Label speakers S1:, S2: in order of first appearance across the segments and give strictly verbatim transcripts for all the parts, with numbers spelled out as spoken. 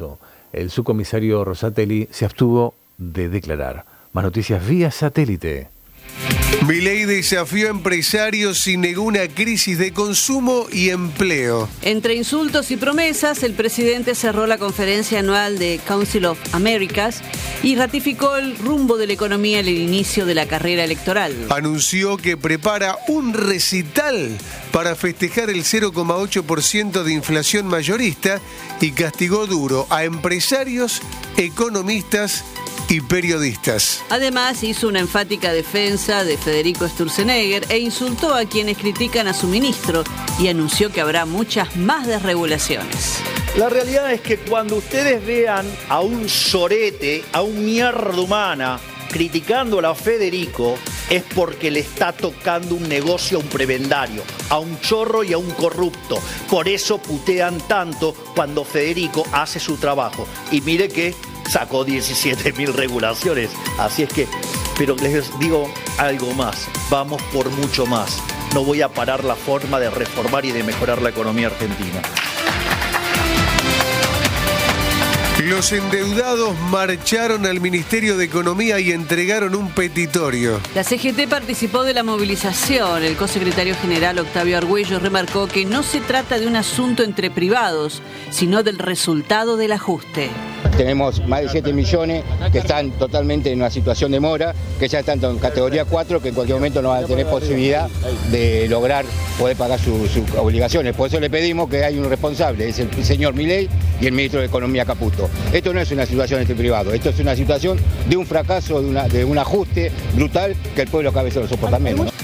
S1: caso. El subcomisario Rosatelli se abstuvo de declarar. Más noticias vía satélite.
S2: Milei desafió a empresarios y negó una crisis de consumo y empleo.
S3: Entre insultos y promesas, el presidente cerró la conferencia anual de Council of Americas y ratificó el rumbo de la economía en el inicio de la carrera electoral.
S2: Anunció que prepara un recital para festejar el cero coma ocho por ciento de inflación mayorista y castigó duro a empresarios, economistas y periodistas.
S3: Además, hizo una enfática defensa de Federico Sturzenegger e insultó a quienes critican a su ministro y anunció que habrá muchas más desregulaciones.
S4: La realidad es que cuando ustedes vean a un sorete, a un mierda humana, criticando a Federico, es porque le está tocando un negocio a un prebendario, a un chorro y a un corrupto. Por eso putean tanto cuando Federico hace su trabajo. Y mire que sacó diecisiete mil regulaciones. Así es que, pero les digo algo más, vamos por mucho más. No voy a parar la forma de reformar y de mejorar la economía argentina.
S2: Los endeudados marcharon al Ministerio de Economía y entregaron un petitorio.
S3: La C G T participó de la movilización. El cosecretario general Octavio Argüello remarcó que no se trata de un asunto entre privados, sino del resultado del ajuste.
S5: Tenemos más de siete millones que están totalmente en una situación de mora, que ya están en categoría cuatro, que en cualquier momento no van a tener posibilidad de lograr poder pagar sus su obligaciones. Por eso le pedimos que hay un responsable, es el señor Milei y el ministro de Economía Caputo. Esto no es una situación entre privados, esto es una situación de un fracaso, de, una, de un ajuste brutal que el pueblo cada vez lo soporta menos, ¿no?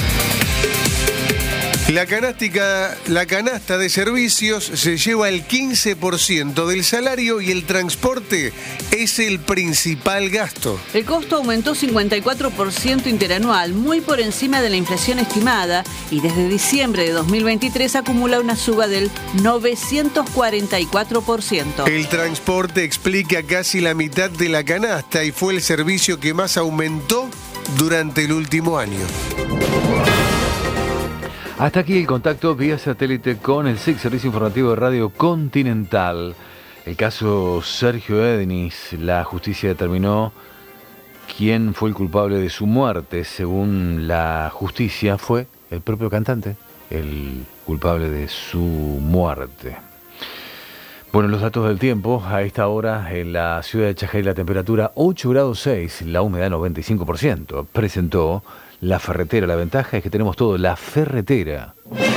S2: La canástica, la canasta de servicios se lleva el quince por ciento del salario y el transporte es el principal gasto.
S3: El costo aumentó cincuenta y cuatro por ciento interanual, muy por encima de la inflación estimada, y desde diciembre de dos mil veintitrés acumula una suba del novecientos cuarenta y cuatro por ciento.
S2: El transporte explica casi la mitad de la canasta y fue el servicio que más aumentó durante el último año.
S1: Hasta aquí el contacto vía satélite con el S I C, Servicio Informativo de Radio Continental. El caso Sergio Ednis, la justicia determinó quién fue el culpable de su muerte. Según la justicia, fue el propio cantante el culpable de su muerte. Bueno, los datos del tiempo. A esta hora en la ciudad de Chajarí la temperatura ocho grados seis, la humedad noventa y cinco por ciento. Presentó La Ferretera. La ventaja es que tenemos todo. La Ferretera.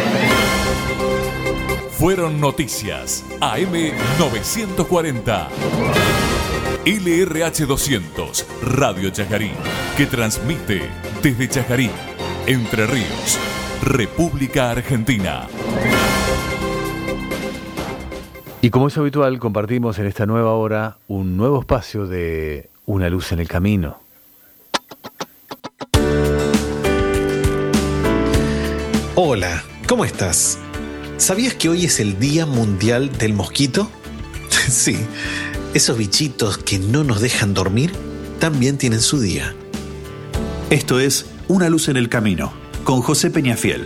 S6: Fueron noticias. A M novecientos cuarenta. L R H doscientos. Radio Chajarí. Que transmite desde Chajarí, Entre Ríos, República Argentina.
S1: Y como es habitual, compartimos en esta nueva hora un nuevo espacio de Una Luz en el Camino.
S7: Hola, ¿cómo estás? ¿Sabías que hoy es el Día Mundial del Mosquito? Sí, esos bichitos que no nos dejan dormir también tienen su día.
S8: Esto es Una Luz en el Camino, con José Peñafiel.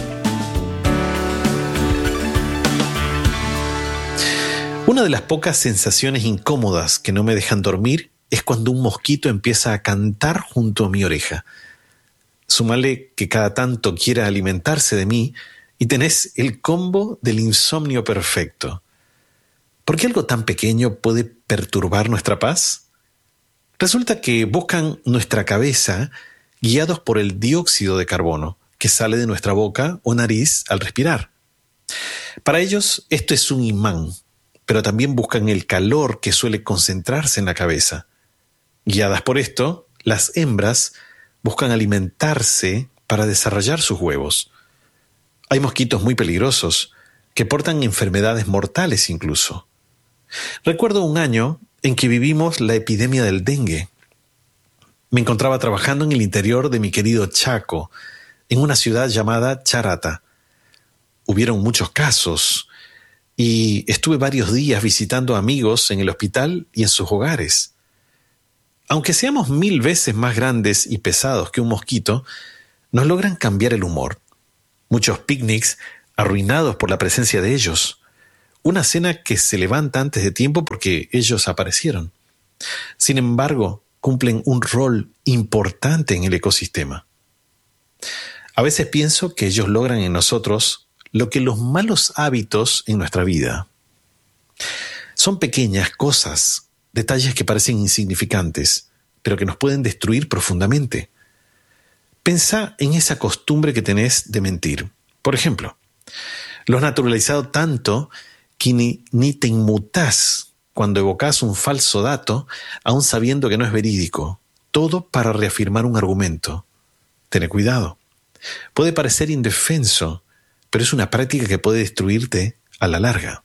S7: Una de las pocas sensaciones incómodas que no me dejan dormir es cuando un mosquito empieza a cantar junto a mi oreja. Súmale que cada tanto quiera alimentarse de mí y tenés el combo del insomnio perfecto. ¿Por qué algo tan pequeño puede perturbar nuestra paz? Resulta que buscan nuestra cabeza guiados por el dióxido de carbono que sale de nuestra boca o nariz al respirar. Para ellos esto es un imán, pero también buscan el calor que suele concentrarse en la cabeza. Guiadas por esto, las hembras buscan alimentarse para desarrollar sus huevos. Hay mosquitos muy peligrosos que portan enfermedades mortales incluso. Recuerdo un año en que vivimos la epidemia del dengue. Me encontraba trabajando en el interior de mi querido Chaco, en una ciudad llamada Charata. Hubieron muchos casos y estuve varios días visitando amigos en el hospital y en sus hogares. Aunque seamos mil veces más grandes y pesados que un mosquito, nos logran cambiar el humor. Muchos picnics arruinados por la presencia de ellos. una cena que se levanta antes de tiempo porque ellos aparecieron. Sin embargo, cumplen un rol importante en el ecosistema. A veces pienso que ellos logran en nosotros lo que los malos hábitos en nuestra vida. Son pequeñas cosas, detalles que parecen insignificantes, pero que nos pueden destruir profundamente. Pensá en esa costumbre que tenés de mentir. Por ejemplo, lo has naturalizado tanto que ni, ni te inmutás cuando evocás un falso dato, aun sabiendo que no es verídico. Todo para reafirmar un argumento. Ten cuidado. Puede parecer indefenso, pero es una práctica que puede destruirte a la larga.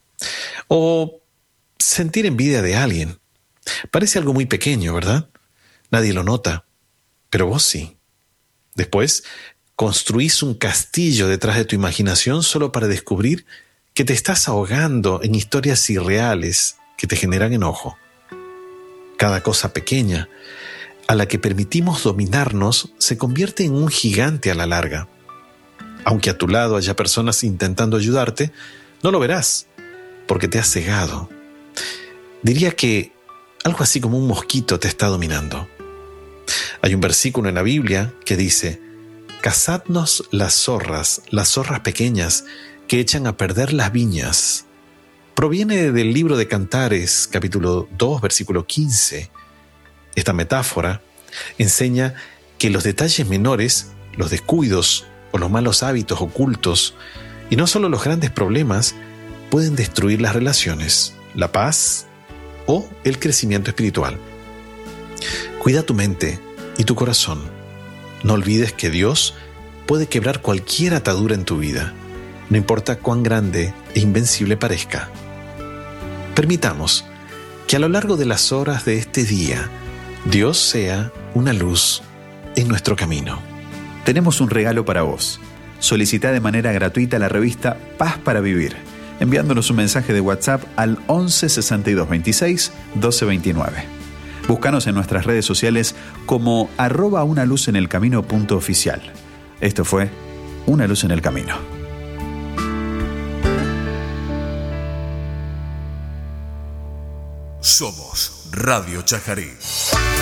S7: O sentir envidia de alguien. Parece algo muy pequeño, ¿verdad? Nadie lo nota, pero vos sí. Después, construís un castillo detrás de tu imaginación solo para descubrir que te estás ahogando en historias irreales que te generan enojo. Cada cosa pequeña a la que permitimos dominarnos se convierte en un gigante a la larga. Aunque a tu lado haya personas intentando ayudarte, no lo verás, porque te has cegado. Diría que algo así como un mosquito te está dominando. Hay un versículo en la Biblia que dice: «Cazadnos las zorras, las zorras pequeñas, que echan a perder las viñas». Proviene del libro de Cantares, capítulo dos, versículo quince. Esta metáfora enseña que los detalles menores, los descuidos o los malos hábitos ocultos, y no solo los grandes problemas, pueden destruir las relaciones, la paz o el crecimiento espiritual. Cuida tu mente y tu corazón. No olvides que Dios puede quebrar cualquier atadura en tu vida, no importa cuán grande e invencible parezca. Permitamos que a lo largo de las horas de este día, Dios sea una luz en nuestro camino.
S8: Tenemos un regalo para vos. Solicita de manera gratuita la revista Paz para Vivir, enviándonos un mensaje de WhatsApp al once sesenta y dos veintiséis doce veintinueve. Búscanos en nuestras redes sociales como arroba una luz en el camino punto oficial. Esto fue Una Luz en el Camino.
S6: Somos Radio Chajarí.